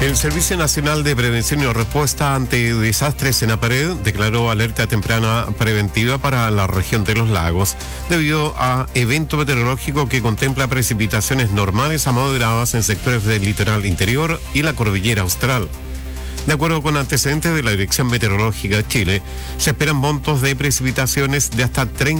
El Servicio Nacional de Prevención y Respuesta ante Desastres, SENAPRED, declaró alerta temprana preventiva para la región de los lagos, debido a evento meteorológico que contempla precipitaciones normales a moderadas en sectores del litoral interior y la cordillera austral. De acuerdo con antecedentes de la Dirección Meteorológica de Chile, se esperan montos de precipitaciones de hasta 30